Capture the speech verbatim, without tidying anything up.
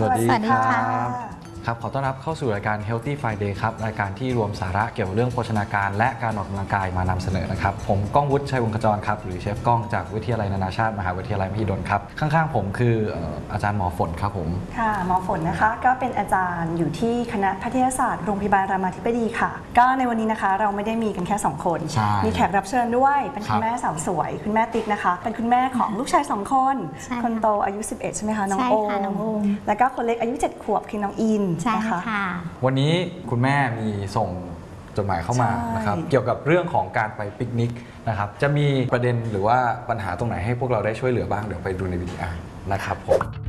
วัสดีครับครับขอต้อนรับเข้าสู่รายการ Healthy Friday ครับรายการที่รวมสาระเกี่ยวกับเรื่องโภชนาการและการออกกำลังกายมานำเสนอนะครับผมก้องวุฒิชัยวงศ์ขจรครับหรือเชฟก้องจากวิทยาลัยนานาชาติมหาวิทยาลัยมหิดลครับข้างๆผมคืออาจารย์หมอฝนครับผมค่ะหมอฝนนะคะก็เป็นอาจารย์อยู่ที่คณะแพทยศาสตร์โรงพยาบาลรามาธิบดีค่ะก็ในวันนี้นะคะเราไม่ได้มีกันแค่สองคนมีแขกรับเชิญด้วยเป็นคุณแม่สาวสวยคุณแม่ติ๊กนะคะเป็นคุณแม่ของลูกชายสองคนคนโตอายุสิบเอ็ดใช่ไหมคะน้องโอมแล้วก็คนเล็กอายุเจ็ดขวบคือน้องอินนะคะวันนี้คุณแม่มีส่งจดหมายเข้ามานะครับเกี่ยวกับเรื่องของการไปปิกนิกนะครับจะมีประเด็นหรือว่าปัญหาตรงไหนให้พวกเราได้ช่วยเหลือบ้างเดี๋ยวไปดูในวิดีโอนะครับผม